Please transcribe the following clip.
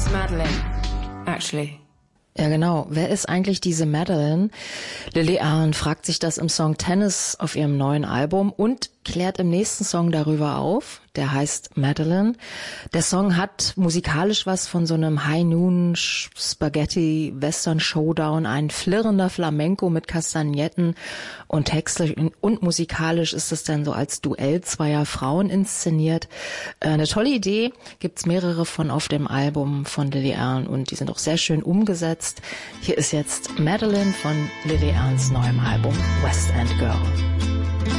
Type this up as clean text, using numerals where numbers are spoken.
Madeline, actually. Ja, genau. Wer ist eigentlich diese Madeline? Lily Allen fragt sich das im Song Tennis auf ihrem neuen Album und klärt im nächsten Song darüber auf. Der heißt Madeline. Der Song hat musikalisch was von so einem High-Noon-Spaghetti-Western-Showdown, ein flirrender Flamenco mit Kastagnetten und textlich und musikalisch ist es dann so als Duell zweier Frauen inszeniert. Eine tolle Idee, gibt's mehrere von auf dem Album von Lily Allen und die sind auch sehr schön umgesetzt. Hier ist jetzt Madeline von Lily Allens neuem Album West End Girl.